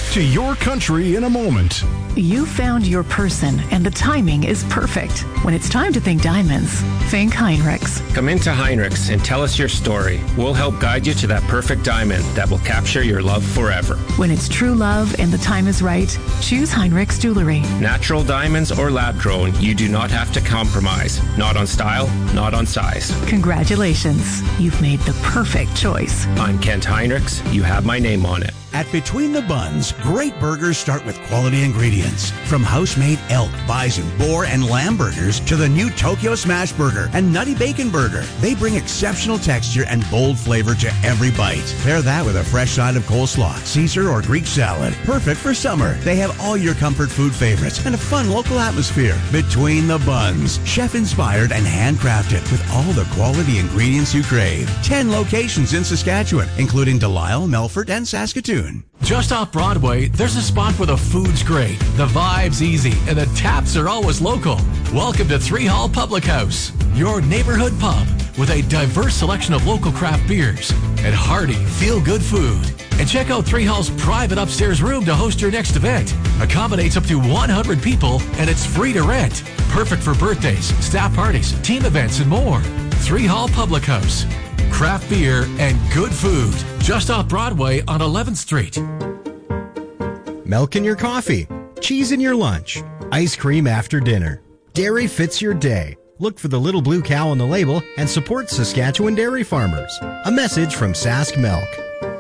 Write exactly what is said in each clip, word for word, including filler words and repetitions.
to your country in a moment. You found your person, and the timing is perfect. When it's time to think diamonds, think Heinrichs. Come into Heinrichs and tell us your story. We'll help guide you to that perfect diamond that will capture your love forever. When it's true love and the time is right, choose Heinrichs Jewelry. Natural diamonds or lab-grown, you do not have to compromise. Not on style, not on size. Congratulations. You've made the perfect choice. I'm Kent Heinrichs. You have my name on it. At Between the Buns, great burgers start with quality ingredients. From house-made elk, bison, boar, and lamb burgers to the new Tokyo Smash Burger and Nutty Bacon Burger, they bring exceptional texture and bold flavor to every bite. Pair that with a fresh side of coleslaw, Caesar, or Greek salad. Perfect for summer. They have all your comfort food favorites and a fun local atmosphere. Between the Buns, chef-inspired and handcrafted with all the quality ingredients you crave. Ten locations in Saskatchewan, including Delisle, Melfort, and Saskatoon. Just off Broadway, there's a spot where the food's great, the vibe's easy, and the taps are always local. Welcome to Three Hall Public House, your neighborhood pub with a diverse selection of local craft beers and hearty, feel-good food. And check out Three Hall's private upstairs room to host your next event. Accommodates up to one hundred people, and it's free to rent. Perfect for birthdays, staff parties, team events, and more. Three Hall Public House. Craft beer and good food. Just off Broadway on eleventh Street. Milk in your coffee. Cheese in your lunch. Ice cream after dinner. Dairy fits your day. Look for the little blue cow on the label and support Saskatchewan dairy farmers. A message from Sask Milk.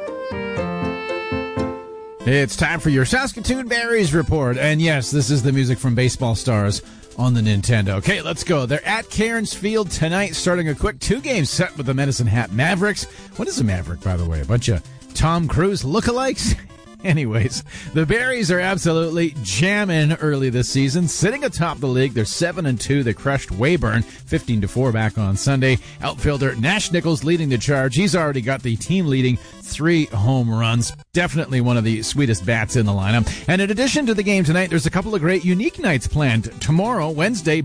It's time for your Saskatoon Berries Report. And yes, this is the music from Baseball Stars on the Nintendo. Okay, let's go. They're at Cairns Field tonight, starting a quick two-game set with the Medicine Hat Mavericks. What is a Maverick, by the way? A bunch of Tom Cruise lookalikes? Anyways, the Berries are absolutely jamming early this season, sitting atop the league. They're seven and two. They crushed Weyburn fifteen to four back on Sunday. Outfielder Nash Nichols leading the charge. He's already got the team-leading three home runs. Definitely one of the sweetest bats in the lineup. And in addition to the game tonight, there's a couple of great unique nights planned. Tomorrow, Wednesday,